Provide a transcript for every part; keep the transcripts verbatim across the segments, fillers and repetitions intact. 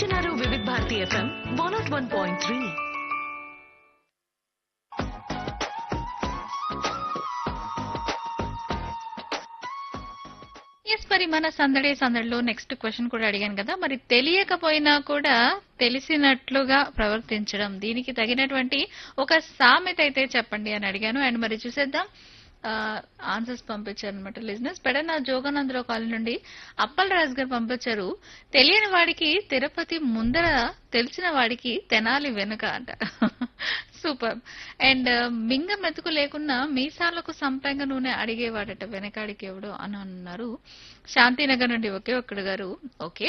వింటున్నారు వివిధ Bharati FM one not one point three. Yes మరి మన సందడి సందడిలో నెక్స్ట్ క్వశ్చన్ కూడా అడిగాను కదా, మరి తెలియకపోయినా కూడా తెలిసినట్లుగా ప్రవర్తించడం, దీనికి తగినటువంటి ఒక సామెత అయితే చెప్పండి అని అడిగాను. అండ్ మరి చూసేద్దాం ఆన్సర్స్ పంపించారు అనమాట లిజినెస్. పెడన జోగానందరావు కాలనీ నుండి అప్పల్ రాజు గారు పంపించారు, తెలియని వాడికి తిరుపతి ముందర, తెలిసిన వాడికి తెనాలి వెనుక అంట. సూపర్. అండ్ మింగ మెతుకు లేకున్నా మీసాలకు సంపెంగ నూనె అడిగేవాడట వెనకాడికి ఎవడో అని అన్నారు. శాంతినగర్ నుండి ఒకే ఒక్కడు గారు. ఓకే.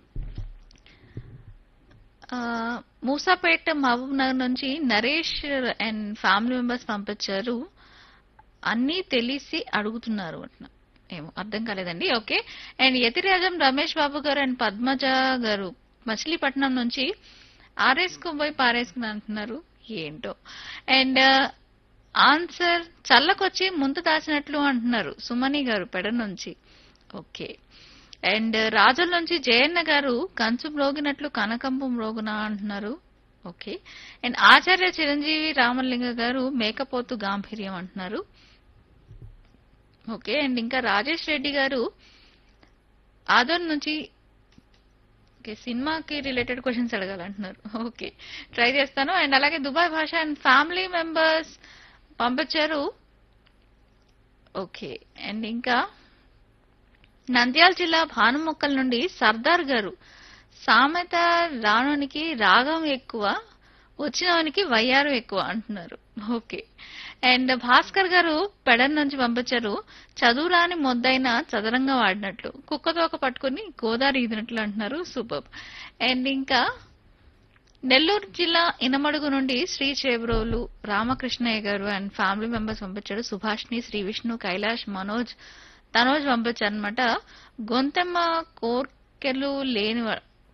మూసాపేట మహబూబ్ నగర్ నుంచి నరేష్ అండ్ ఫ్యామిలీ మెంబర్స్ పంపించారు, అన్నీ తెలిసి అడుగుతున్నారు అంటున్నా. ఏమో అర్థం కాలేదండి. ఓకే. అండ్ యతిరాజం రమేష్ బాబు గారు అండ్ పద్మజ గారు మచిలీపట్నం నుంచి ఆరేసుకుని పోయి పారేసుకుని అంటున్నారు, ఏంటో. అండ్ ఆన్సర్ చల్లకొచ్చి ముందు దాచినట్లు అంటున్నారు సుమని గారు పెడ నుంచి. ఓకే. అండ్ రాజుల నుంచి జయన్న గారు కంచు మ్రోగినట్లు కనకంపు మ్రోగునా అంటున్నారు. ఓకే. అండ్ ఆచార్య చిరంజీవి రామలింగ గారు మేకపోతు గాంభీర్యం అంటున్నారు. ఓకే. అండ్ ఇంకా రాజేష్ రెడ్డి గారు ఆదోన్ నుంచి ఓకే సినిమాకి రిలేటెడ్ క్వశ్చన్స్ అడగాలంటున్నారు. ఓకే, ట్రై చేస్తాను. అండ్ అలాగే దుబాయ్ భాష అండ్ ఫ్యామిలీ మెంబర్స్ పంపించారు. ఓకే. అండ్ ఇంకా నంద్యాల జిల్లా భానుమొక్కల నుండి సర్దార్ గారు, సామెత రానునికి రాగం ఎక్కువ, వచ్చినవానికి వయ్యారం ఎక్కువ అంటున్నారు. ఓకే. అండ్ భాస్కర్ గారు పెడన్ నుంచి పంపించారు, చదువురాని మొద్దైన చదరంగా వాడినట్లు, కుక్కతోక పట్టుకుని గోదావరి ఈదినట్లు అంటున్నారు. సూపర్. అండ్ ఇంకా నెల్లూరు జిల్లా ఇనమడుగు నుండి శ్రీ చేబ్రోలు రామకృష్ణయ్య గారు అండ్ ఫ్యామిలీ మెంబర్స్ పంపించారు. సుభాష్ని, శ్రీ విష్ణు, కైలాష్, మనోజ్, తనోజ్ పంపించారు అనమాట. గొంతెమ్మ కోర్కెలు లేని